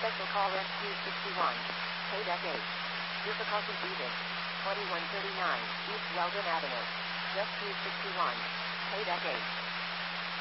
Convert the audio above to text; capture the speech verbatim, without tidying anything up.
Special call S Q sixty-one. K-Deck eight. Difficulty even. twenty-one thirty-nine East Weldon Avenue. Rescue sixty-one. K-Deck eight.